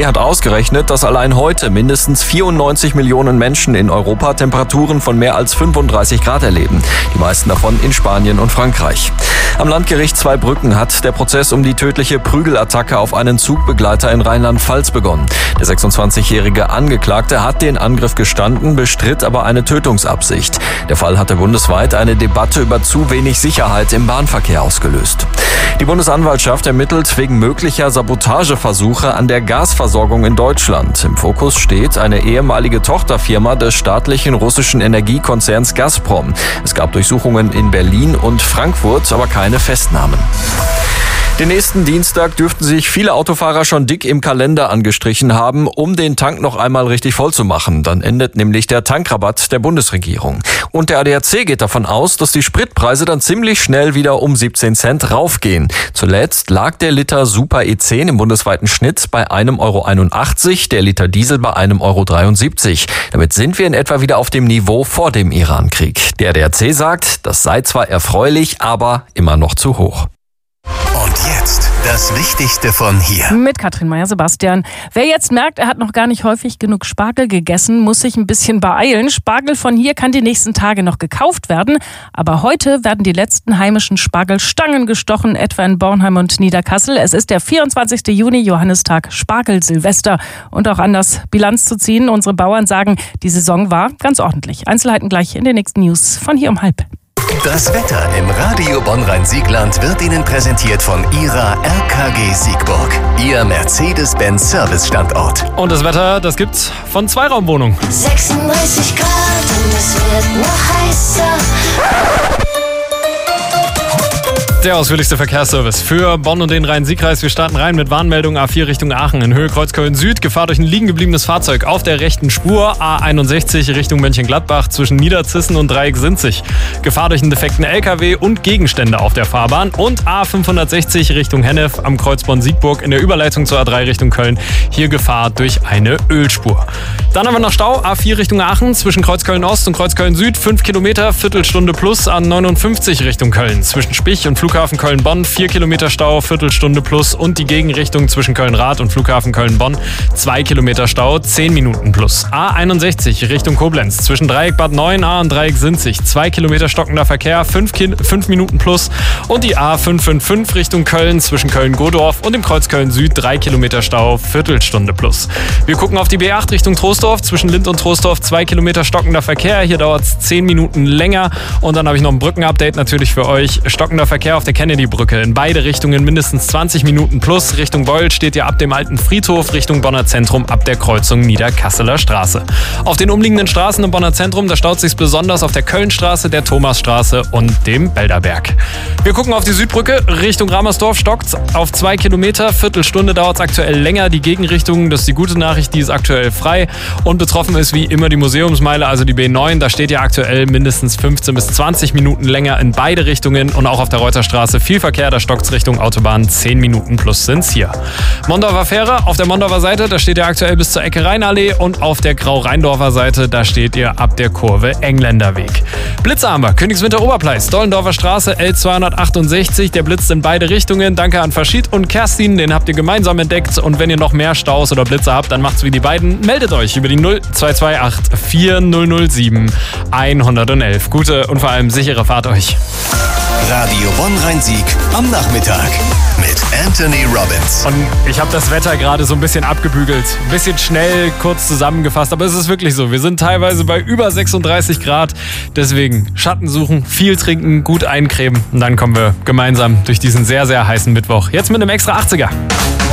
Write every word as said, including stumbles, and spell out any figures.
D hat ausgerechnet, dass allein heute mindestens vierundneunzig Millionen Menschen in Europa Temperaturen von mehr als fünfunddreißig Grad erleben. Die meisten davon in Spanien und Frankreich. Am Landgericht Zweibrücken hat der Prozess um die tödliche Prügelattacke auf einen Zugbegleiter in Rheinland-Pfalz begonnen. Der sechsundzwanzigjährige Angeklagte hat den Angriff gestanden, bestritt aber eine Tötungsabsicht. Der Fall hatte bundesweit eine Debatte über zu wenig Sicherheit im Bahnverkehr ausgelöst. Die Bundesanwaltschaft ermittelt wegen möglicher Sabotageversuche an der Gasversorgung in Deutschland. Im Fokus steht eine ehemalige Tochterfirma des staatlichen russischen Energiekonzerns Gazprom. Es gab Durchsuchungen in Berlin und Frankfurt, aber keine Festnahmen. Den nächsten Dienstag dürften sich viele Autofahrer schon dick im Kalender angestrichen haben, um den Tank noch einmal richtig voll zu machen. Dann endet nämlich der Tankrabatt der Bundesregierung. Und der A D A C geht davon aus, dass die Spritpreise dann ziemlich schnell wieder um siebzehn Cent raufgehen. Zuletzt lag der Liter Super E zehn im bundesweiten Schnitt bei einem Euro einundachtzig, der Liter Diesel bei einem Euro dreiundsiebzig. Damit sind wir in etwa wieder auf dem Niveau vor dem Irankrieg. Der A D A C sagt, das sei zwar erfreulich, aber immer noch zu hoch. Und jetzt das Wichtigste von hier. Mit Katrin Meyer-Sebastian. Wer jetzt merkt, er hat noch gar nicht häufig genug Spargel gegessen, muss sich ein bisschen beeilen. Spargel von hier kann die nächsten Tage noch gekauft werden. Aber heute werden die letzten heimischen Spargelstangen gestochen, etwa in Bornheim und Niederkassel. Es ist der vierundzwanzigste Juni, Johannistag, Spargel-Silvester. Und auch anders Bilanz zu ziehen. Unsere Bauern sagen, die Saison war ganz ordentlich. Einzelheiten gleich in den nächsten News von hier um halb. Das Wetter im Radio Bonn-Rhein-Siegland wird Ihnen präsentiert von Ihrer R K G Siegburg, Ihr Mercedes-Benz-Service-Standort. Und das Wetter, das gibt's von Zweiraumwohnungen. sechsunddreißig Grad und es wird noch heißer. Der ausführlichste Verkehrsservice für Bonn und den Rhein-Sieg-Kreis. Wir starten rein mit Warnmeldung A vier Richtung Aachen in Höhe Kreuzköln Süd. Gefahr durch ein liegen gebliebenes Fahrzeug auf der rechten Spur. A einundsechzig Richtung Mönchengladbach zwischen Niederzissen und Dreieck-Sinzig. Gefahr durch einen defekten L K W und Gegenstände auf der Fahrbahn. Und A fünfhundertsechzig Richtung Hennef am Kreuz Bonn-Siegburg in der Überleitung zur A drei Richtung Köln. Hier Gefahr durch eine Ölspur. Dann haben wir noch Stau. A vier Richtung Aachen zwischen Kreuzköln Ost und Kreuzköln Süd. fünf Kilometer, Viertelstunde plus. A neunundfünfzig Richtung Köln zwischen Spich und Flughafen Köln-Bonn, vier Kilometer Stau, Viertelstunde plus und die Gegenrichtung zwischen Köln-Rath und Flughafen Köln-Bonn, zwei Kilometer Stau, zehn Minuten plus. A einundsechzig Richtung Koblenz, zwischen Dreieck Bad Neuenahr und Dreieck Sinzig, zwei Kilometer stockender Verkehr, fünf Minuten plus und die A fünf fünf fünf Richtung Köln, zwischen Köln-Godorf und dem Kreuz Köln-Süd, drei Kilometer Stau, Viertelstunde plus. Wir gucken auf die B acht Richtung Troisdorf, zwischen Lind und Troisdorf, zwei Kilometer stockender Verkehr, hier dauert es zehn Minuten länger und dann habe ich noch ein Brückenupdate natürlich für euch, stockender Verkehr auf der Kennedy-Brücke. In beide Richtungen mindestens zwanzig Minuten plus. Richtung Beul steht ihr ab dem alten Friedhof, Richtung Bonner Zentrum ab der Kreuzung Niederkasseler Straße. Auf den umliegenden Straßen im Bonner Zentrum, da staut sich besonders auf der Kölnstraße, der Thomasstraße und dem Belderberg. Wir gucken auf die Südbrücke, Richtung Ramersdorf stockt auf zwei Kilometer. Viertelstunde dauert es aktuell länger. Die Gegenrichtung, das ist die gute Nachricht, die ist aktuell frei. Und betroffen ist wie immer die Museumsmeile, also die B neun. Da steht ja aktuell mindestens fünfzehn bis zwanzig Minuten länger in beide Richtungen und auch auf der Reuterstraße viel Verkehr, da stockt's Richtung Autobahn, zehn Minuten plus sind's hier. Mondorfer Fähre, auf der Mondorfer Seite, da steht ihr aktuell bis zur Ecke Rheinallee und auf der Grau-Rheindorfer Seite, da steht ihr ab der Kurve Engländerweg. Blitze haben wir, Königswinter Oberpleis, Dollendorfer Straße, L zweihundertachtundsechzig, der blitzt in beide Richtungen. Danke an Faschid und Kerstin, den habt ihr gemeinsam entdeckt und wenn ihr noch mehr Staus oder Blitze habt, dann macht's wie die beiden, meldet euch über die null zwei zwei acht vier null null sieben hundertelf. Gute und vor allem sichere Fahrt euch. Radio Bonn-Rhein-Sieg am Nachmittag mit Anthony Robbins. Und ich habe das Wetter gerade so ein bisschen abgebügelt. Ein bisschen schnell, kurz zusammengefasst. Aber es ist wirklich so. Wir sind teilweise bei über sechsunddreißig Grad. Deswegen Schatten suchen, viel trinken, gut eincremen. Und dann kommen wir gemeinsam durch diesen sehr, sehr heißen Mittwoch. Jetzt mit einem extra achtziger.